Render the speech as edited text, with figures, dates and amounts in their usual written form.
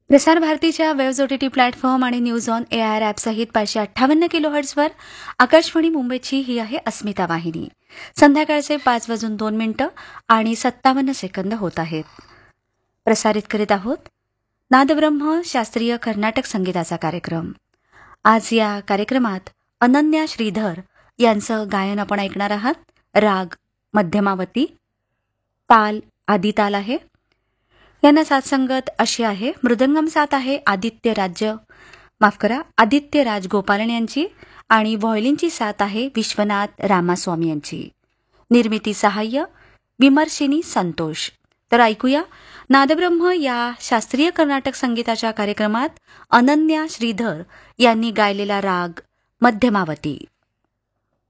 प्रसार भारतीच्या waves OTT platform आणि न्यूज ऑन AIR ॲपसहित 558 किलोहर्ट्झवर आकाशवाणी मुंबईची ही आहे अस्मिता वाहिनी. संध्याकाळचे 5:02 आणि 57 सेकंद होत आहेत. प्रसारित करीत आहोत नादब्रह्म शास्त्रीय कर्नाटक संगीताचा कार्यक्रम. आज या कार्यक्रमात अनन्या श्रीधर यांचं गायन आपण ऐकणार आहात. राग मध्यमावती, ताल आदिताल आहे. यांना साथसंगत अशी आहे. मृदंगम साथ आहे आदित्य राज गोपालन यांची आणि व्हायोलिनची साथ आहे विश्वनाथ रामास्वामी यांची. निर्मिती सहाय्य विमर्शिनी संतोष. तर ऐकूया नादब्रह्म या शास्त्रीय कर्नाटक संगीताच्या कार्यक्रमात अनन्या श्रीधर यांनी गायलेला राग मध्यमावती.